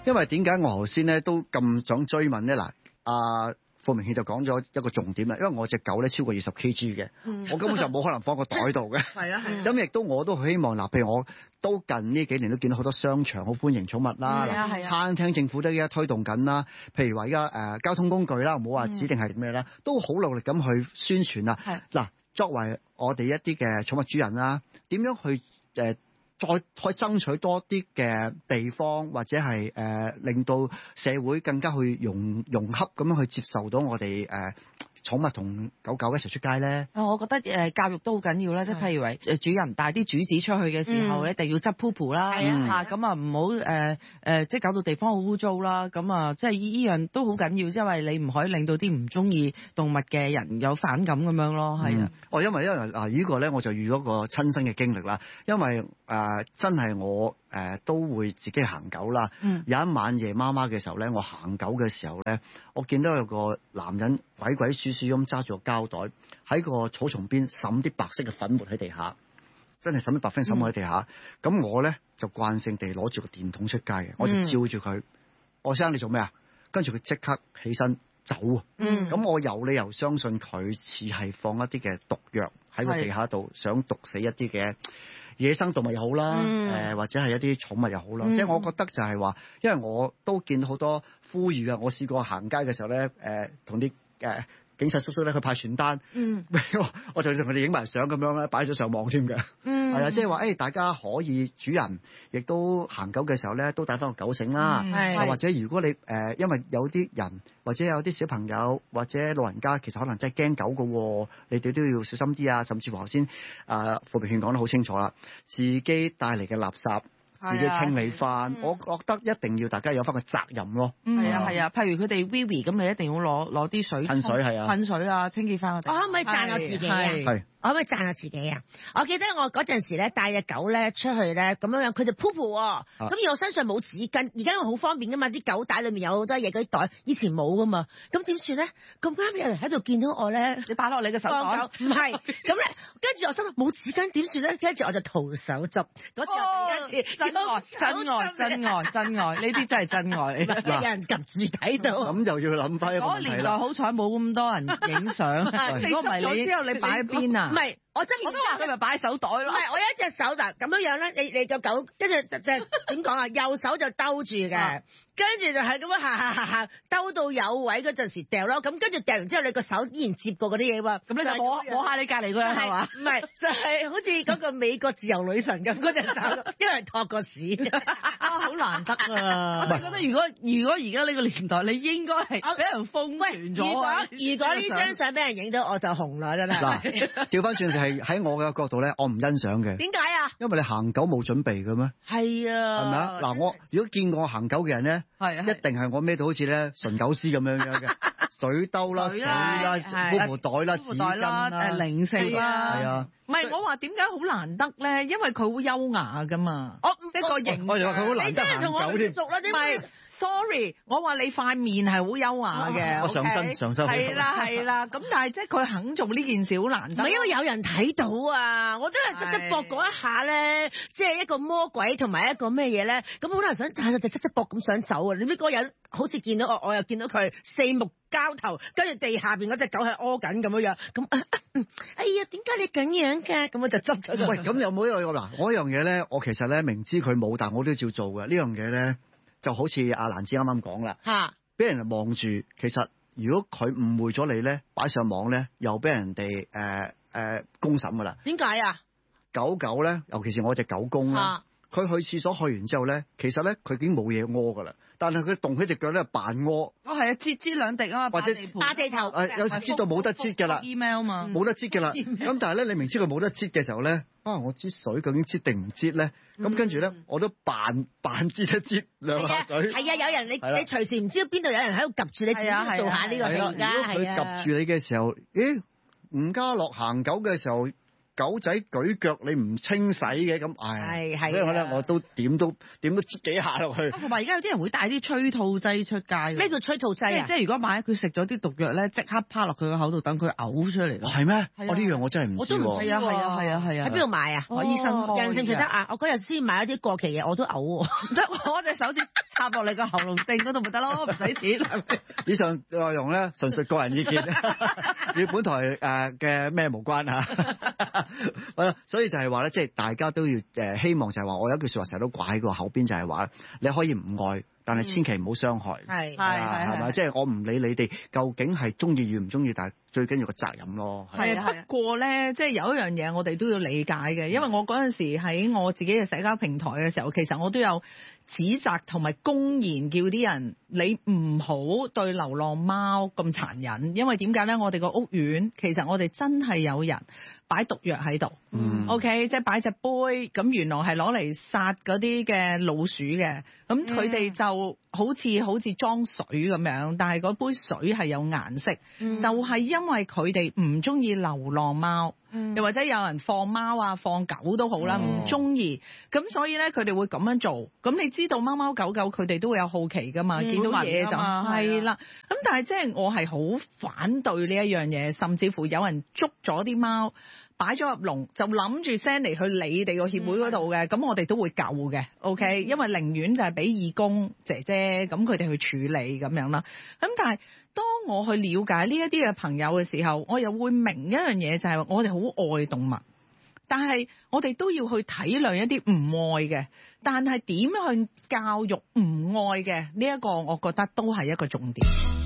因為點解我頭先咧都咁想追問咧？嗱，傅明憲就講咗一個重點啦，因為我隻狗咧超過20 kg 嘅，我根本上冇可能放個袋度嘅。 係啊係。 咁亦都我都希望嗱，譬如我都近呢幾年都見到好多商場好歡迎寵物啦，餐廳政府都而家推動緊啦。譬如話而家交通工具啦，唔好話指定係咩啦，都好努力咁去宣傳啦。嗱，作為我哋一啲嘅寵物主人啦，點樣去再爭取多啲嘅地方，或者係令到社會更加去融洽咁樣去接受到我哋寵物同狗狗一齊出街咧。 我覺得教育都好緊要啦，即係譬如話主人帶啲主子出去嘅時候，一定要執 poop 啦，咁啊唔好即係搞到地方好污糟啦。咁啊，即係依樣都好緊要，因為你唔可以令到啲唔中意動物嘅人有反感咁樣咯。係啊。 因為呢個咧我就遇咗個親身嘅經歷啦，因為真係我都會自己行狗啦。有一晚夜媽媽嘅時候咧，我行狗嘅時候咧，我見到有個男人鬼鬼祟祟咁揸住個膠袋喺個草叢邊灑啲白色嘅粉末喺地下，真係灑啲白粉灑喺地下。咁我咧就慣性地攞住個電筒出街嘅，我就照住佢。我先生你做咩啊？跟住佢即刻起身走啊！咁我有理由相信佢似係放一啲嘅毒藥喺個地下度，想毒死一啲嘅野生動物又好啦，或者係一啲寵物又好啦。即係我覺得就係話，因為我都見到好多呼籲嘅。我試過行街嘅時候咧，同啲警察叔叔咧去派傳單，我就同佢哋影埋相咁樣咧，擺咗上網添嘅。係啊，即係話大家可以主人亦都行狗嘅時候咧，都帶翻個狗繩啦。或者如果你因為有啲人或者有啲小朋友或者老人家，其實可能真係驚狗嘅，你哋都要小心啲啊。甚至乎頭先傅明憲講得好清楚啦，自己帶嚟嘅垃圾自己清理翻，我覺得一定要大家有翻個責任咯。 係啊，譬如佢哋 Vivi 咁，你一定要攞啲水噴水噴水啊，清潔翻。 我可唔可以讚我自己啊？我可唔可以讚下自己啊？我記得我嗰陣時咧帶隻狗咧出去咧咁樣，佢就 poop 喎，咁而我身上冇紙巾，而家我好方便噶嘛，啲狗帶裏面有好多嘢嗰啲袋，以前冇噶嘛，咁點算咧？咁啱有人喺度見到我咧， 你擺落你嘅手袋， 唔係，咁咧跟住我心諗冇紙巾點算咧？跟住我就徒手執，嗰次我第一次真愛，呢啲真係真愛， 有人及住睇到， 咁又要諗翻一個問題啦。 嗰年代好彩冇咁多人影相，如果唔係你之後你擺喺邊啊？ 唔係，我都話佢咪擺喺手袋咯。 唔係，我有一隻手嗱咁樣咧，你個狗跟住就點講啊？右手就兜住嘅，跟住就係咁樣行兜到有位嗰陣時掉咯。咁跟住掉完之後，你個手依然接過嗰啲嘢喎。咁你就摸下你隔離嗰人係嘛？唔係，就係好似嗰個美國自由女神咁嗰隻手，因為托個屎好難得啊！我覺得如果而家呢個年代，你應該係俾人封存咗。 如果呢張相俾人影到，我就紅啦，真係。 嗱，調翻轉係喺我嘅角度咧，我唔欣賞嘅。 點解啊？ 因為你行狗冇準備嘅咩？ 係啊， 係咪啊？嗱，我如果見過我行狗嘅人咧，一定係我孭到好似咧純狗師咁樣嘅水兜啦、水啦、護袋啦、紙巾啦、 零食啦， 係啊。 唔係我話點解好難得咧？因為佢好優雅噶嘛，一個型。 我以為佢好難得行狗添。 熟啦， 唔係 sorry， 我話你塊面係好優雅嘅。 我上身。 係啦，咁但係即係佢肯做呢件事好難得。 唔係因為有人睇到啊！我真係側膊嗰一下咧，即係一個魔鬼同埋一個咩嘢咧？咁好多人想就側膊咁想走啊！你知嗰個人好似見到我又見到佢四目交投，跟住地下邊嗰隻狗係屙緊咁樣，咁哎呀，點解你咁樣㗎？咁我就執咗佢。 喂，咁有冇一個嗱？我一樣嘢咧，我其實咧明知佢冇，但我都要照做嘅。呢樣嘢咧就好似阿蘭子啱啱講啦，俾人望住，其實如果佢誤會咗你咧，擺上網咧，又俾人哋公審噶啦。點解啊？狗咧，尤其是我隻狗公啦。佢去廁所去完之後咧，其實咧佢已經冇嘢屙噶啦，但係佢動起隻腳咧扮屙。 係啊，擠兩滴啊嘛， 或者打地頭。 有時擠到冇得擠㗎啦。 email 嘛， 冇得擠㗎啦。咁但係咧，你明知佢冇得擠嘅時候咧，我擠水究竟擠定唔擠咧？咁跟住咧，我都扮擠一擠兩下水。係啊， 有人你隨時唔知邊度有人喺度及住你，做下呢個戲㗎。 如果佢及住你嘅時候，吳家樂行狗嘅時候。 狗仔舉腳你唔清洗嘅咁，所以我都點都幾下落去。 同埋而家有啲人會帶啲催吐劑出街。 咩叫催吐劑啊？ 即係如果萬一佢食咗啲毒藥咧，即刻趴落佢個口度，等佢嘔出嚟咯。 係咩？呢樣我真係唔知喎。 我都唔知喎。 係啊。喺邊度買啊？ 醫生人食唔食得啊？我嗰日先買一啲過期嘢，我都嘔喎。 唔得，我隻手指插落你個喉嚨頂嗰度咪得咯，唔使錢。 以上內容咧純屬個人意見，與本台嘅咩無關嚇。所以就係話咧，即係大家都要希望就係話，我有一句説話成日都掛喺個口邊，就係話你可以唔愛，但係千祈唔好傷害。 係咪？即係我唔理你哋究竟係中意與唔中意，但係最緊要個責任咯。 不過咧，即係有一樣嘢我哋都要理解嘅，因為我嗰陣時喺我自己嘅社交平台嘅時候，其實我都有指責同埋公然叫啲人你唔好對流浪貓咁殘忍，因為點解咧？我哋個屋苑其實我哋真係有人擺毒藥喺度，OK， 即係擺隻杯，咁原來係攞嚟殺嗰啲嘅老鼠嘅，咁佢哋就好似裝水咁樣，但係嗰杯水係有顏色，就係因為佢哋唔中意流浪貓。又或者有人放貓啊放狗都好啦，唔中意，咁所以咧佢哋會咁樣做。咁你知道貓貓狗狗佢哋都會有好奇噶嘛，見到嘢就係啦。咁但係即係我係好反對呢一樣嘢，甚至乎有人捉咗啲貓擺咗入籠，就諗住 send 嚟去你哋個協會嗰度嘅，咁我哋都會救嘅 ，OK，因為寧願就係俾義工姐姐咁佢哋去處理咁樣啦。咁但係當我去了解呢一啲嘅朋友嘅時候，我又會明一樣嘢，就係我哋好愛動物，但係我哋都要去體諒一啲唔愛嘅，但係點樣去教育唔愛嘅呢一個，我覺得都係一個重點。